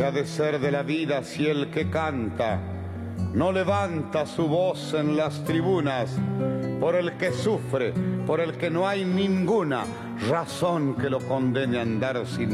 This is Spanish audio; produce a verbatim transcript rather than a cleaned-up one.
¿Qué ha de ser de la vida si el que canta no levanta su voz en las tribunas? Por el que sufre, por el que no hay ninguna razón que lo condene a andar sin